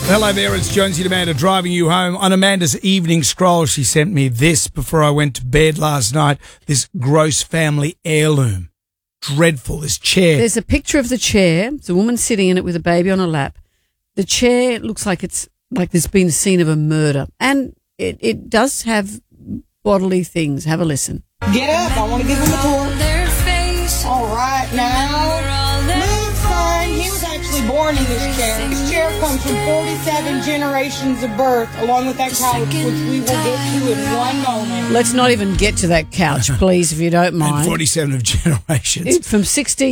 Hello there, it's Jonesy and Amanda driving you home. On Amanda's evening scroll, she sent me this before I went to bed last night, this gross family heirloom. Dreadful, this chair. There's a picture of the chair. It's a woman sitting in it with a baby on her lap. The chair looks like it's like there's been a scene of a murder. And it does have bodily things. Have a listen. Get up, I want to give him a tour. All right, now. Move, son. He was actually born in this chair. This chair comes from 47 generations of birth, along with that couch, which we will get to in one moment. Let's not even get to that couch, please, if you don't mind. And 47 of generations. From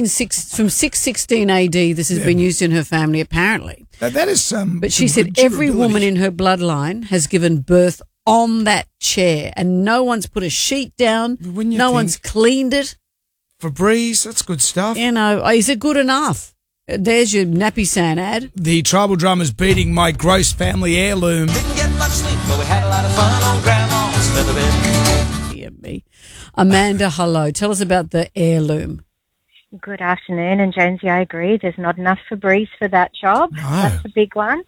616 AD, this has been used in her family, apparently. That is some. But she said every woman in her bloodline has given birth on that chair, and no one's put a sheet down. No one's cleaned it. Febreze, that's good stuff. You know, is it good enough? There's your Nappy San ad. The tribal drummer's beating my gross family heirloom. Didn't get much sleep, but we had a lot of fun on Grandma's feather bed. Dear me. Amanda, hello. Tell us about the heirloom. Good afternoon, and Jonesy, I agree. There's not enough Febreze for that job. No. That's a big one.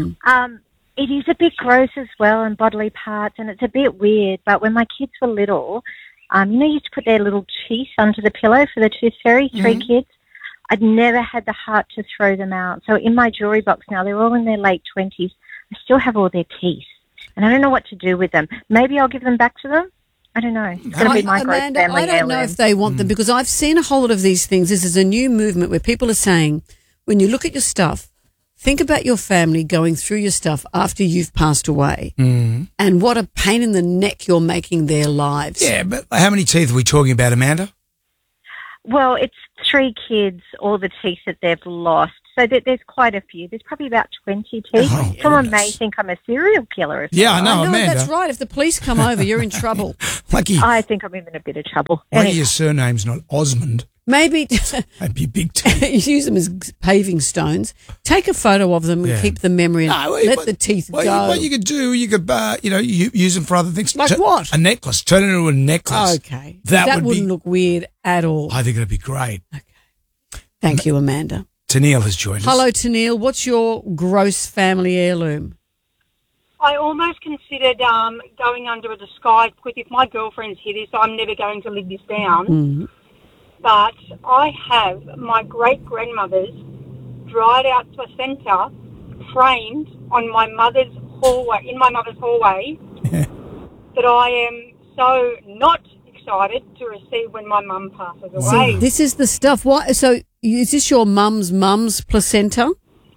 It is a bit gross as well, and bodily parts, and it's a bit weird. But when my kids were little, you used to put their little teeth under the pillow for the tooth fairy, 3 kids. I'd never had the heart to throw them out. So in my jewellery box now, they're all in their late 20s. I still have all their teeth, and I don't know what to do with them. Maybe I'll give them back to them. I don't know. It's going to be my gross Amanda, family I don't know if they want them, because I've seen a whole lot of these things. This is a new movement where people are saying, when you look at your stuff, think about your family going through your stuff after you've passed away, and what a pain in the neck you're making their lives. Yeah, but how many teeth are we talking about, Amanda? Well, it's 3 kids, all the teeth that they've lost. So there's quite a few. There's probably about 20 teeth. Oh, Someone may think I'm a serial killer. Yeah, I know, Amanda. That's right. If the police come over, you're in trouble. Lucky. I think I'm in a bit of trouble. Lucky your surname's not Osmond. Maybe That'd be big teeth. use them as paving stones. Take a photo of them and keep the memory and let the teeth go. What you could do, you could, use them for other things. Like what? A necklace. Turn it into a necklace. Okay. That wouldn't look weird at all. I think it'd be great. Okay. Thank you, Amanda. Tennille has joined us. Hello, Tennille. What's your gross family heirloom? I almost considered going under a disguise, because if my girlfriends hear this, I'm never going to live this down. But I have my great-grandmother's dried-out placenta framed on my mother's hallway, in my mother's hallway, that I am so not excited to receive when my mum passes away. See, this is the stuff. Why? So is this your mum's placenta?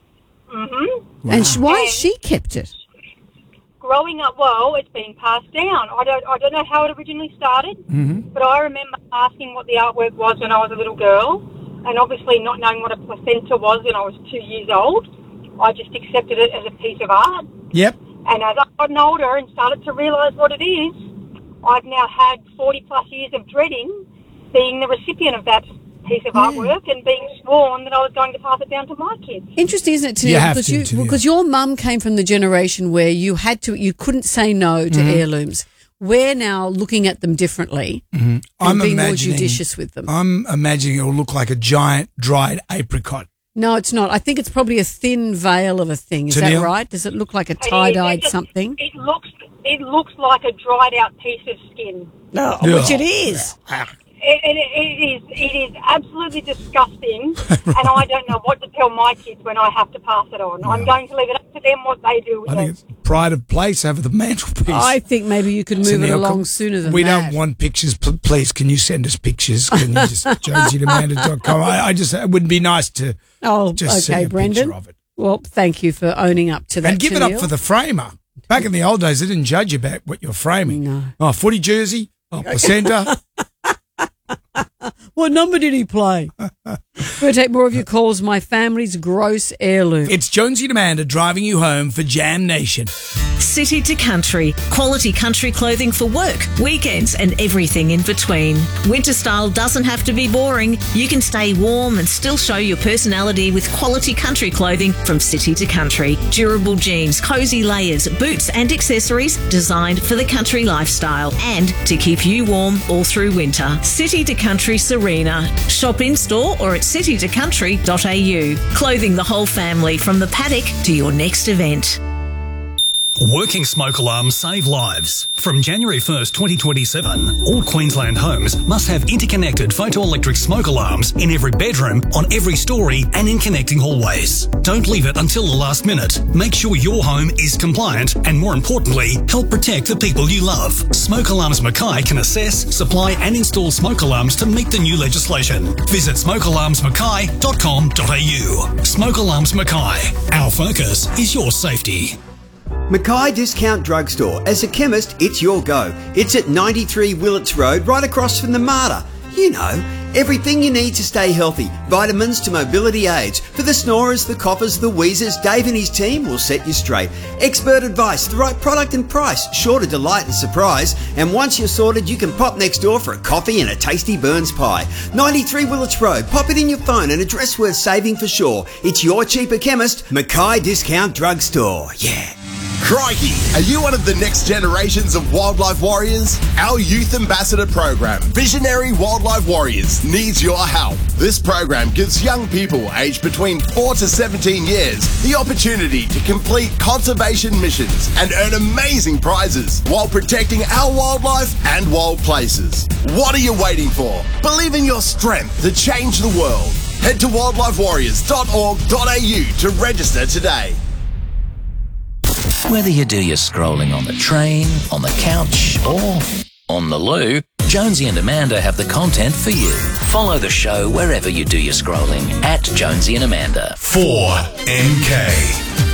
Mm-hmm. Wow. And why has she kept it? Growing up, well, it's been passed down. I don't know how it originally started, but I remember asking what the artwork was when I was a little girl, and obviously not knowing what a placenta was when I was 2 years old. I just accepted it as a piece of art. Yep. And as I've gotten older and started to realise what it is, I've now had 40-plus years of dreading being the recipient of that piece of artwork and being sworn that I was going to pass it down to my kids. Interesting, isn't it, Tennille? You have to, because your mum came from the generation where you couldn't say no to heirlooms. We're now looking at them differently and being more judicious with them. I'm imagining it will look like a giant dried apricot. No, it's not. I think it's probably a thin veil of a thing. Is that right? Does it look like a tie-dyed something? It looks like a dried out piece of skin. No, which it is. It is absolutely disgusting, and I don't know what to tell my kids when I have to pass it on. I'm going to leave it up to them what they do with I think it's pride of place over the mantelpiece. I think maybe you could move it along sooner than that. We don't want pictures. Please, can you send us pictures? Can you just jonesy@amanda.com? It wouldn't be nice to just see a Brendan. picture of it. Well, thank you for owning up to that. And give it up for the framer. Back in the old days, they didn't judge you about what you're framing. No. Oh, footy jersey, placenta. What number did he play? We'll take more of your calls. My family's gross heirloom. It's Jonesy and Amanda driving you home for Jam Nation. City to Country. Quality country clothing for work, weekends and everything in between. Winter style doesn't have to be boring. You can stay warm and still show your personality with quality country clothing from City to Country. Durable jeans, cozy layers, boots and accessories designed for the country lifestyle and to keep you warm all through winter. City to Country Serena. Shop in store store or at citytocountry.au. Clothing the whole family from the paddock to your next event. Working smoke alarms save lives. From January 1st, 2027, all Queensland homes must have interconnected photoelectric smoke alarms in every bedroom, on every story and in connecting hallways. Don't leave it until the last minute. Make sure your home is compliant and, more importantly, help protect the people you love. Smoke Alarms Mackay can assess, supply and install smoke alarms to meet the new legislation. Visit smokealarmsmackay.com.au. Smoke Alarms Mackay. Our focus is your safety. Mackay Discount Drugstore. As a chemist, it's your go. It's at 93 Willets Road, right across from the MARTA. You know, everything you need to stay healthy. Vitamins to mobility aids. For the snorers, the coughers, the wheezers, Dave and his team will set you straight. Expert advice, the right product and price, sure to delight and surprise. And once you're sorted, you can pop next door for a coffee and a tasty Burns pie. 93 Willets Road. Pop it in your phone, an address worth saving for sure. It's your cheaper chemist, Mackay Discount Drugstore. Yeah. Crikey! Are you one of the next generations of wildlife warriors? Our Youth Ambassador program, Visionary Wildlife Warriors, needs your help. This program gives young people aged between 4 to 17 years the opportunity to complete conservation missions and earn amazing prizes while protecting our wildlife and wild places. What are you waiting for? Believe in your strength to change the world. Head to wildlifewarriors.org.au to register today. Whether you do your scrolling on the train, on the couch, or on the loo, Jonesy and Amanda have the content for you. Follow the show wherever you do your scrolling at Jonesy and Amanda. 4MK.